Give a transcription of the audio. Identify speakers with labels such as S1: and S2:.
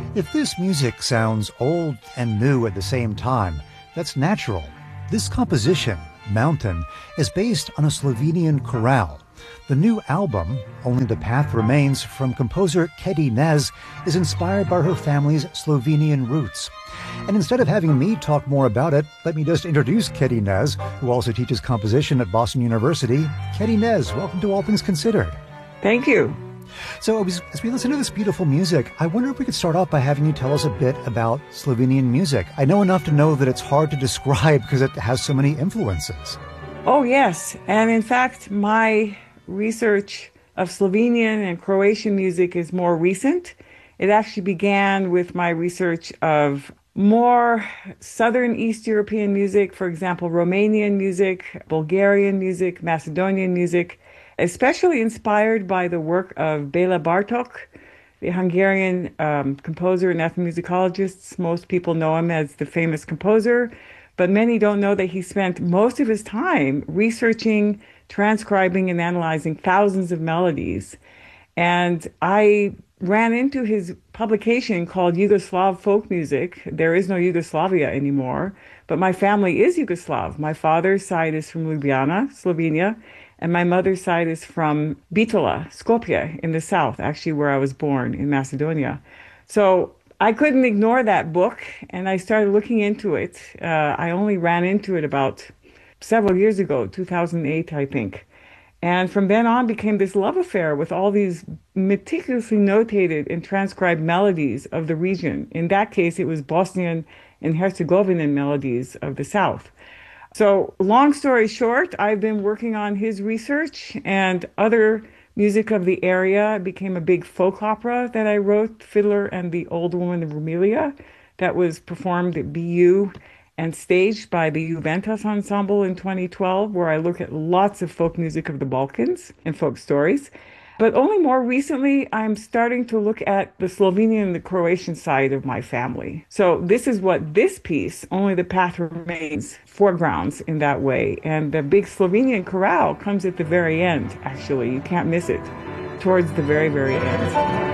S1: If this music sounds old and new at the same time, that's natural. This composition, Mountain, is based on a Slovenian chorale. The new album, Only the Path Remains, from composer Keti Nez, is inspired by her family's Slovenian roots. And instead of having me talk more about it, let me just introduce Keti Nez, who also teaches composition at Boston University. Keti Nez, welcome to All Things Considered.
S2: Thank you.
S1: So as we listen to this beautiful music, I wonder if we could start off by having you tell us a bit about Slovenian music. I know enough to know that it's hard to describe because it has so many influences.
S2: Oh, yes. And in fact, my research of Slovenian and Croatian music is more recent. It actually began with my research of more Southern East European music, for example, Romanian music, Bulgarian music, Macedonian music, especially inspired by the work of Bela Bartok, the Hungarian composer and ethnomusicologist. Most people know him as the famous composer, but many don't know that he spent most of his time researching, transcribing, and analyzing thousands of melodies. And I ran into his publication called Yugoslav Folk Music. There is no Yugoslavia anymore, but my family is Yugoslav. My father's side is from Ljubljana, Slovenia, and my mother's side is from Bitola, Skopje, in the south, actually where I was born, in Macedonia. So I couldn't ignore that book, and I started looking into it. I only ran into it about several years ago, 2008, I think. And from then on became this love affair with all these meticulously notated and transcribed melodies of the region. In that case, it was Bosnian and Herzegovinian melodies of the south. So long story short, I've been working on his research and other music of the area. It became a big folk opera that I wrote, Fiddler and the Old Woman of Rumelia, that was performed at BU and staged by the Juventus Ensemble in 2012, where I look at lots of folk music of the Balkans and folk stories. But only more recently, I'm starting to look at the Slovenian and the Croatian side of my family. So this is what this piece, Only the Path Remains, foregrounds in that way. And the big Slovenian chorale comes at the very end, actually. You can't miss it, towards the very, very end.